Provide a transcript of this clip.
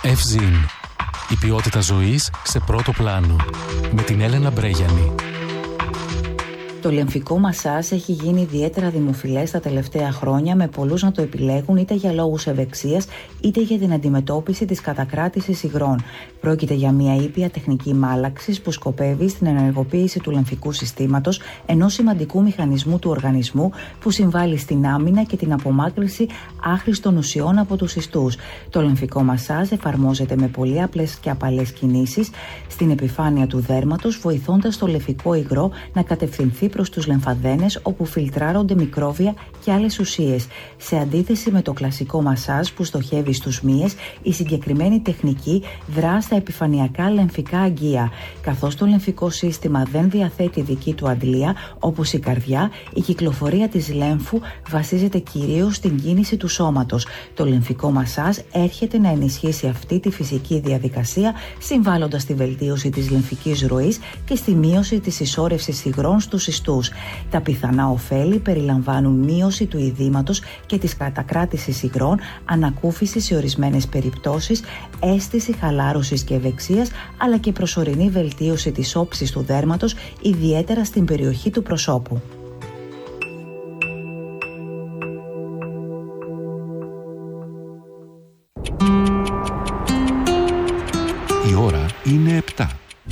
Ευζήν. Η ποιότητα ζωής σε πρώτο πλάνο. Με την Έλενα Μπρέγιανη. Το λεμφικό μασάζ έχει γίνει ιδιαίτερα δημοφιλές τα τελευταία χρόνια, με πολλούς να το επιλέγουν είτε για λόγους ευεξίας είτε για την αντιμετώπιση της κατακράτησης υγρών. Πρόκειται για μια ήπια τεχνική μάλαξης που σκοπεύει στην ενεργοποίηση του λεμφικού συστήματος, ενός σημαντικού μηχανισμού του οργανισμού που συμβάλλει στην άμυνα και την απομάκρυνση άχρηστων ουσιών από τους ιστούς. Το λεμφικό μασάζ εφαρμόζεται με πολύ απλές και απαλές κινήσεις στην επιφάνεια του δέρματος, βοηθώντας το λεμφικό υγρό να κατευθυνθεί προς τους λεμφαδένες, όπου φιλτράρονται μικρόβια και άλλες ουσίες. Σε αντίθεση με το κλασικό μασάζ που στοχεύει στους μύες, η συγκεκριμένη τεχνική δρά στα επιφανειακά λεμφικά αγγεία. Καθώς το λεμφικό σύστημα δεν διαθέτει δική του αντλία, όπως η καρδιά, η κυκλοφορία της λέμφου βασίζεται κυρίως στην κίνηση του σώματος. Το λεμφικό μασάζ έρχεται να ενισχύσει αυτή τη φυσική διαδικασία, συμβάλλοντας στη βελτίωση της λεμφικής ροής και στη μείωση της συσσόρευσης υγρών στους ιστούς. Τα πιθανά ωφέλη περιλαμβάνουν μείωση του ειδήματος και της κατακράτησης υγρών, ανακούφιση σε ορισμένες περιπτώσεις, αίσθηση χαλάρωσης και ευεξίας, αλλά και προσωρινή βελτίωση της όψης του δέρματος, ιδιαίτερα στην περιοχή του προσώπου. Η ώρα είναι 7.